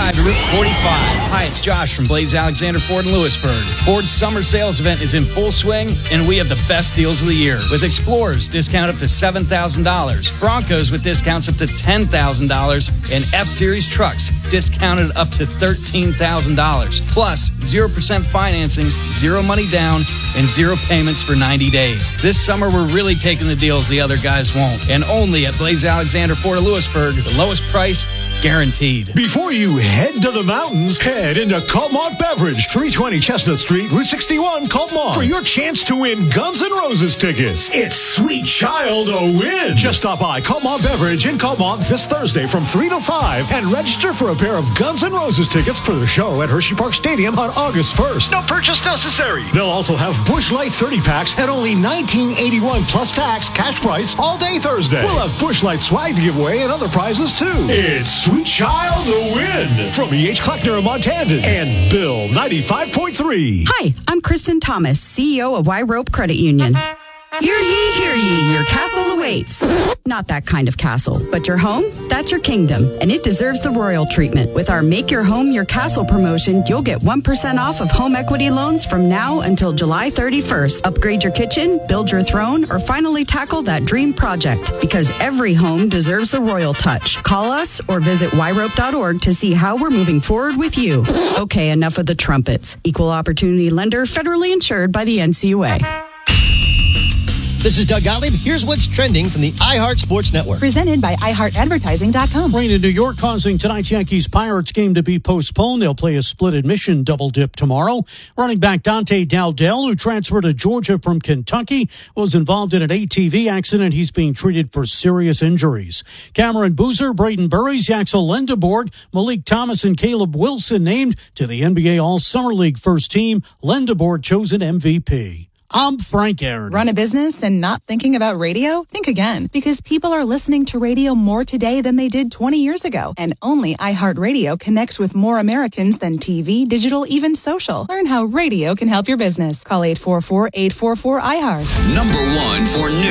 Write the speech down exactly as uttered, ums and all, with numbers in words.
Drive to Route forty-five. Hi, it's Josh from Blaze Alexander Ford in Lewisburg. Ford's summer sales event is in full swing, and we have the best deals of the year. With Explorers, discount up to seven thousand dollars. Broncos with discounts up to ten thousand dollars. And F-Series trucks discounted up to thirteen thousand dollars. Plus, zero percent financing, zero money down, and zero payments for ninety days. This summer, we're really taking the deals the other guys won't. And only at Blaze Alexander Ford of Lewisburg, the lowest price guaranteed. Before you head to the mountains, head into Colmont Beverage, three twenty Chestnut Street, Route sixty-one, Colmont, for your chance to win Guns N' Roses tickets. It's Sweet Child a win. Just stop by Colmont Beverage in Colmont this Thursday from three to five and register for a pair of Guns N' Roses tickets for the show at Hershey Park Stadium on August first. No purchase necessary. They'll also have Busch Light thirty packs at only nineteen eighty-one plus tax, cash price all day Thursday. We'll have Busch Light swag to give away and other prizes too. It's Sweet Child a win from E H. Kleckner and Montandon and Bill ninety-five point three. Hi, I'm Kristen Thomas, C E O of Y Rope Credit Union. Hear ye, hear ye, your castle awaits. Not that kind of castle, but your home, that's your kingdom, and it deserves the royal treatment. With our Make Your Home Your Castle promotion, you'll get one percent off of home equity loans from now until July thirty-first. Upgrade your kitchen, build your throne, or finally tackle that dream project. Because every home deserves the royal touch. Call us or visit y rope dot org to see how we're moving forward with you. Okay, enough of the trumpets. Equal opportunity lender, federally insured by the N C U A. This is Doug Gottlieb. Here's what's trending from the iHeart Sports Network. Presented by i heart advertising dot com. Rain in New York causing tonight's Yankees-Pirates game to be postponed. They'll play a split admission double dip tomorrow. Running back Dante Dowdell, who transferred to Georgia from Kentucky, was involved in an A T V accident. He's being treated for serious injuries. Cameron Boozer, Braden Burries, Yaxel Lendeborg, Malik Thomas, and Caleb Wilson named to the N B A All-Summer League first team. Lendeborg chosen M V P. I'm Frank Aaron. Run a business and not thinking about radio? Think again, because people are listening to radio more today than they did twenty years ago. And only iHeartRadio connects with more Americans than T V, digital, even social. Learn how radio can help your business. Call eight four four, eight four four, I heart. Number one for news.